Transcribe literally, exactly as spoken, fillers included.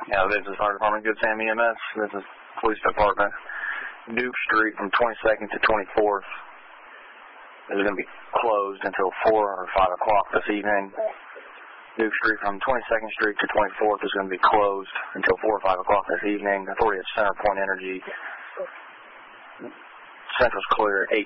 Yeah, this is Fire Department, Good Sam E M S. This is Police Department. Duke Street from twenty-second to twenty-fourth is going to be closed until four or five o'clock this evening. Duke Street from twenty-second Street to twenty-fourth is going to be closed until four or five o'clock this evening. Authority at Center Point Energy. Central's clear at eight.